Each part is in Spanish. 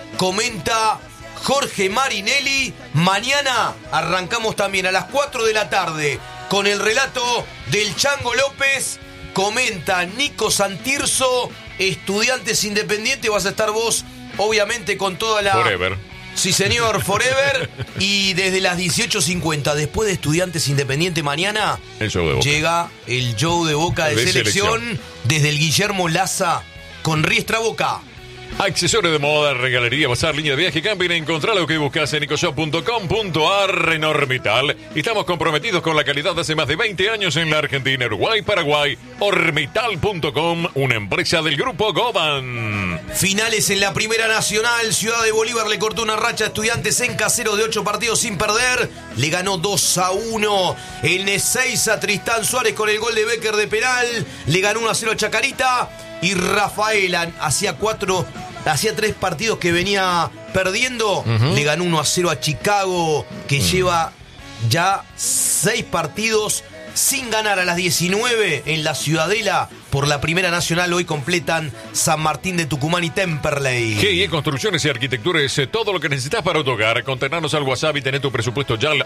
comenta Jorge Marinelli. Mañana arrancamos también a las 4 de la tarde con el relato del Chango López. Comenta Nico Santirso, Estudiantes Independiente. Vas a estar vos, obviamente, con toda la... Forever. Sí, señor, Forever. Y desde las 18:50, después de Estudiantes Independiente, mañana el show de Boca. Llega el show de Boca de selección desde el Guillermo Laza con Riestra Boca. Accesorios de moda, regalería, bazar, línea de viaje, camping. Encontrá lo que buscas en ecoshop.com.ar en Orbital. Estamos comprometidos con la calidad de hace más de 20 años en la Argentina, Uruguay, Paraguay. Orbital.com, una empresa del grupo Goban. Finales en la Primera Nacional. Ciudad de Bolívar le cortó una racha a Estudiantes en Casero de 8 partidos sin perder. Le ganó 2-1. El Ezeiza, Tristán Suárez con el gol de Becker de penal. Le ganó 1-0 a Chacarita. Y Rafaela hacía 3 partidos que venía perdiendo. Le ganó 1-0 a Chicago, que lleva ya 6 partidos sin ganar. A las 19 en la Ciudadela por la Primera Nacional. Hoy completan San Martín de Tucumán y Temperley. GIE Construcciones y Arquitectura es todo lo que necesitas para tu hogar. Contenernos al WhatsApp y tener tu presupuesto ya al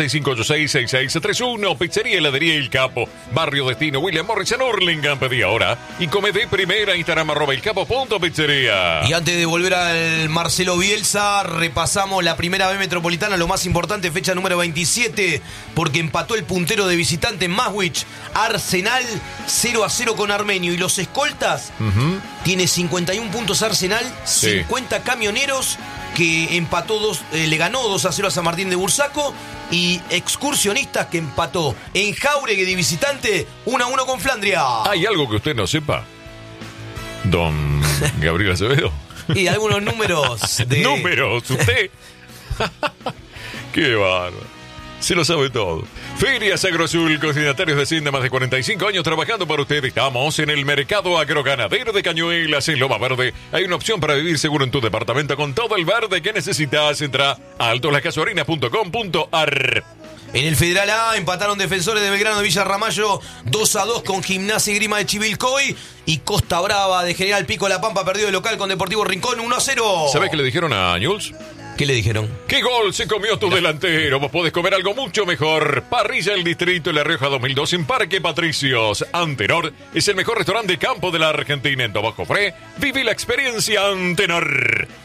1165866631. Pizzería Heladería El Capo, Barrio Destino, William Morris en Hurlingham. Pedí ahora y come de primera. Instagram @elcapo.pizzería. Y antes de volver al Marcelo Bielsa, repasamos la Primera B Metropolitana, lo más importante, fecha número 27, porque empató el puntero de visitante en Maswich. Arsenal 0-0 con Armenio. Y los escoltas, tiene 51 puntos Arsenal, 50 Camioneros, que empató le ganó 2-0 a San Martín de Bursaco, y Excursionistas, que empató en Jáuregui de visitante 1-1 con Flandria. ¿Hay algo que usted no sepa, don Gabriel Acevedo? Y algunos números de... ¿Números? ¿Usted? ¡Qué bárbaro! Se lo sabe todo. Ferias Agroazul, consignatarios de Hacienda, más de 45 años trabajando para usted. Estamos en el Mercado Agroganadero de Cañuelas, en Loma Verde. Hay una opción para vivir seguro en tu departamento con todo el verde que necesitas. Entra a altoslascasuarinas.com.ar. En el Federal A empataron Defensores de Belgrano de Villa Ramallo 2-2 con Gimnasia y Grima de Chivilcoy. Y Costa Brava de General Pico La Pampa perdió de local con Deportivo Rincón 1-0. ¿Sabés qué le dijeron a Newell's? ¿Qué le dijeron? ¿Qué gol se comió tu delantero? Vos podés comer algo mucho mejor. Parrilla El Distrito, La Rioja 2002 en Parque Patricios. Antenor es el mejor restaurante de campo de la Argentina. En Tobago Fre, vive la experiencia Antenor.